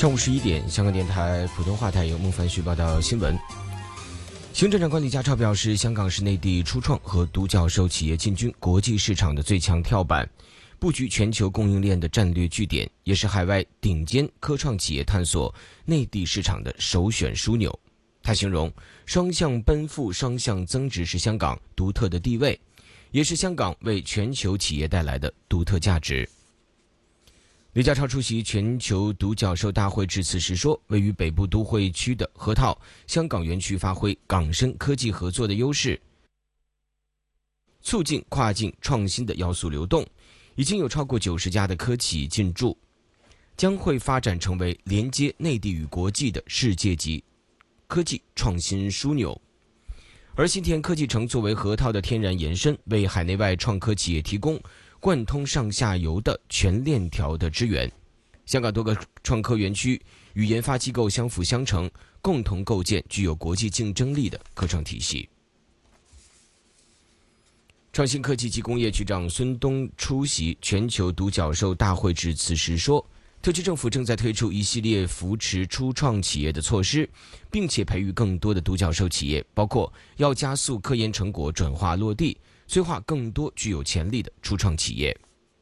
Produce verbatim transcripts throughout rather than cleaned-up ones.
上午十一点，香港电台普通话台由孟凡旭报道新闻。行政长官李家超表示，香港是内地初创和独角兽企业进军国际市场的最强跳板，布局全球供应链的战略据点，也是海外顶尖科创企业探索内地市场的首选枢纽。他形容双向奔赴、双向增值是香港独特的地位，也是香港为全球企业带来的独特价值。李家超出席全球独角兽大会致辞时说，位于北部都会区的河套香港园区发挥港深科技合作的优势，促进跨境创新的要素流动，已经有超过九十家的科企进驻，将会发展成为连接内地与国际的世界级科技创新枢纽。而新田科技城作为河套的天然延伸，为海内外创科企业提供贯通上下游的全链条的支援。香港多个创科园区与研发机构相辅相成，共同构建具有国际竞争力的科创体系。创新科技及工业局长孙东出席全球独角兽大会致辞时说，特区政府正在推出一系列扶持初创企业的措施，并且培育更多的独角兽企业，包括要加速科研成果转化落地，催化更多具有潜力的初创企业。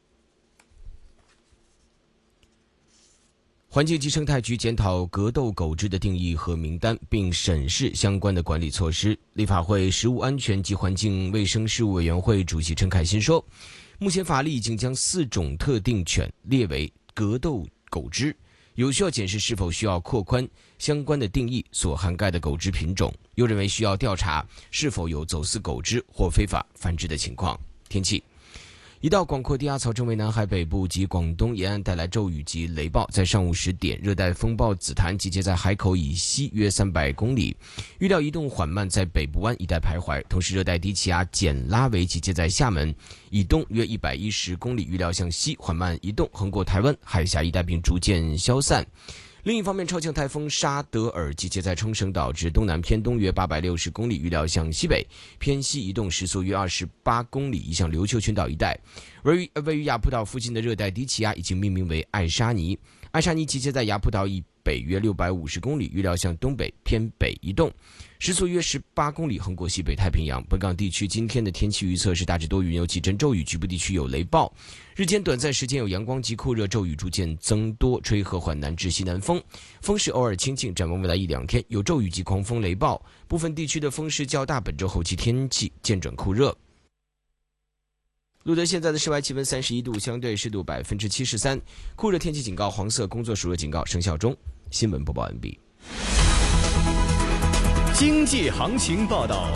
环境及生态局检讨格斗狗只的定义和名单，并审视相关的管理措施。立法会食物安全及环境卫生事务委员会主席陈凯欣说，目前法律已经将四种特定犬列为格斗狗只，有需要检视是否需要扩宽相关的定义所涵盖的狗只品种，又认为需要调查是否有走私狗只或非法繁殖的情况。天气，一道广阔低压槽正为南海北部及广东沿岸带来骤雨及雷暴。在上午十点，热带风暴紫檀集结在海口以西约三百公里，预料移动缓慢，在北部湾一带徘徊。同时，热带低气压简拉维集结在厦门以东约一百一十公里，预料向西缓慢移动，横过台湾海峡一带并逐渐消散。另一方面，超强台风沙德尔集结在冲绳岛至东南偏东约八百六十公里，预料向西北偏西移动，时速约二十八公里，移向琉球群岛一带。位于位于雅浦岛附近的热带低气压已经命名为艾沙尼，艾沙尼集结在雅浦岛以北约六百五十公里，预料向东北偏北移动，时速约十八公里，横过西北太平洋。本港地区今天的天气预测是大致多云，有几阵骤雨，局部地区有雷暴，日间短暂时间有阳光及酷热，骤雨逐渐增多，吹和缓南至西南风，风势偶尔清劲。展望未来一两天有骤雨及狂风雷暴，部分地区的风势较大，本周后期天气渐转酷热。录得现在的室外气温三十一度，相对湿度百分之七十三，酷热天气警告、黄色工作暑热警告生效中。新闻播报完毕。 经济行情报道。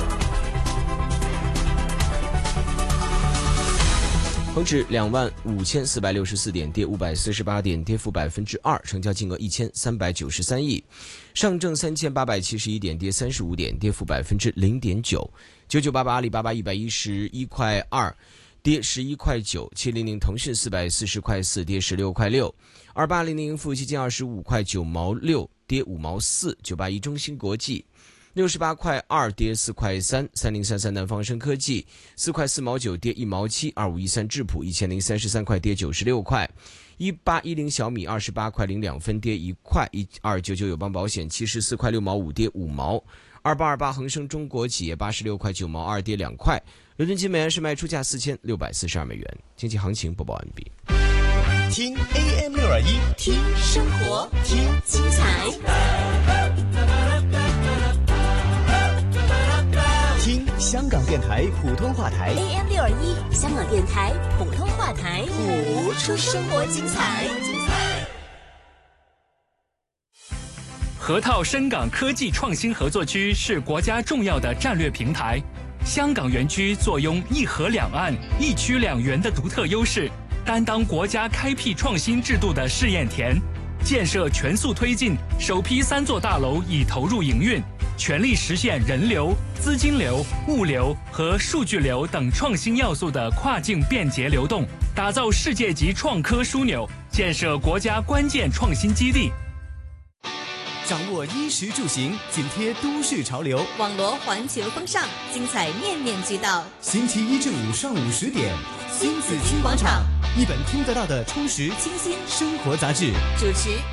恒指两万五千四百六十四点，跌五百四十八点，跌幅百分之二，成交金额一千三百九十三亿。上证三千八百七十一点，跌三十五点，跌幅百分之零点九。九九八八阿里巴巴一百一十一块二。跌十一块九，七零零腾讯四百四十块四，跌十六块六，二八零零富基金二十五块九毛六，跌五毛四，九八一中芯国际六十八块二，跌四块三，三零三三南方生科技四块四毛九，跌一毛七，二五一三智普一千零三十三块，跌九十六块，一八一零小米二十八块零两分，跌一块，一二九九友邦保险七十四块六毛五，跌五毛，二八二八恒生中国企业八十六块九毛二，跌两块。伦敦金每安士卖出价四千六百四十二美元。经济行情播报完毕。 听 A M 六二一， 听生活，听精彩， 听香港电台普通话台 A M 六二一，香港电台普通话台，谱出生活精彩。 河套深港科技创新合作区是国家重要的战略平台。香港园区坐拥一河两岸、一区两园的独特优势，担当国家开辟创新制度的试验田。建设全速推进，首批三座大楼已投入营运，全力实现人流、资金流、物流和数据流等创新要素的跨境便捷流动，打造世界级创科枢纽，建设国家关键创新基地。 掌握衣食住行，紧贴都市潮流， 网罗环球风尚，精彩面面俱到。 星期一至五上午十点， 新紫金广场， 一本听得到的充实清新生活杂志， 主持